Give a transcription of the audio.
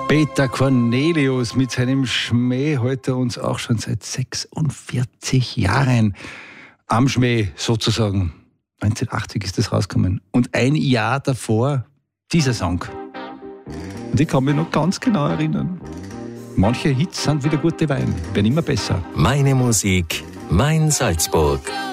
Peter Cornelius mit seinem Schmäh hält er uns auch schon seit 46 Jahren am Schmäh sozusagen. 1980 ist das rausgekommen. Und ein Jahr davor dieser Song. Und ich kann mich noch ganz genau erinnern. Manche Hits sind wieder gute Wein, werden immer besser. Meine Musik, mein Salzburg.